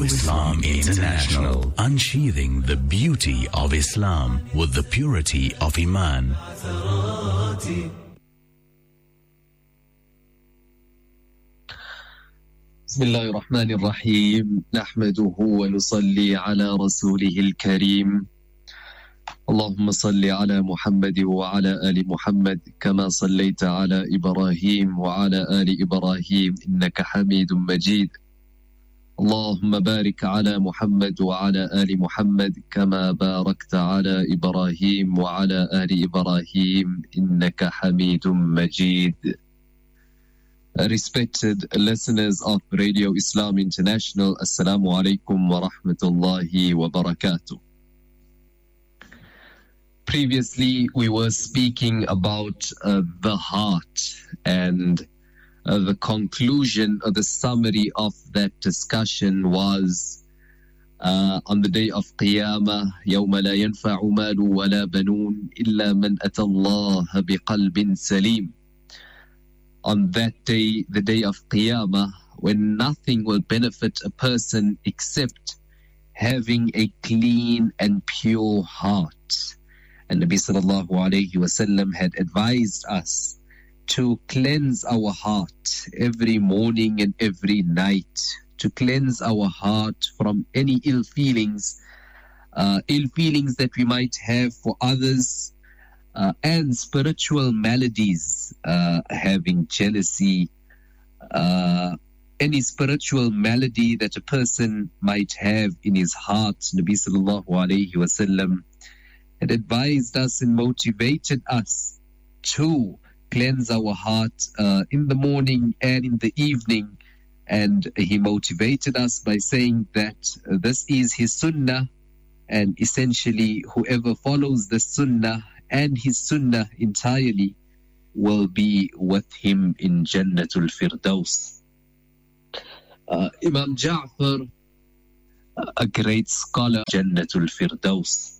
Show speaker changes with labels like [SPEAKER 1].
[SPEAKER 1] Islam International, unsheathing the beauty of Islam with the purity of Iman.
[SPEAKER 2] بسم الله الرحمن الرحيم نحمده ونصلي على رسوله الكريم اللهم صل على محمد وعلى آل محمد كما صليت على إبراهيم وعلى آل إبراهيم إنك حميد مجيد اللهم بارك على محمد وعلى آل محمد كما باركت على إبراهيم وعلى آل إبراهيم إنك حميد مجيد. Respected listeners of Radio Islam International, Assalamu alaikum wa rahmatullahi wa barakatuh. Previously, we were speaking about the heart, and the conclusion or the summary of that discussion was on the day of Qiyamah, يَوْمَ لَا يَنْفَعُ مَالٌ وَلَا بَنُونَ إِلَّا مَنْ أَتَى اللَّهَ بِقَلْبٍ سَلِيمٍ. On that day, the day of Qiyamah, when nothing will benefit a person except having a clean and pure heart. And Nabi sallallahu alayhi wasallam had advised us to cleanse our heart every morning and every night, to cleanse our heart from any ill feelings that we might have for others, and spiritual maladies, having jealousy, any spiritual malady that a person might have in his heart. Nabi sallallahu alayhi wasallam had advised us and motivated us to cleanse our heart in the morning and in the evening. And he motivated us by saying that this is his sunnah, and essentially whoever follows the sunnah and his sunnah entirely will be with him in Jannatul Firdaus. Imam Ja'far, a great scholar, Jannatul Firdaus.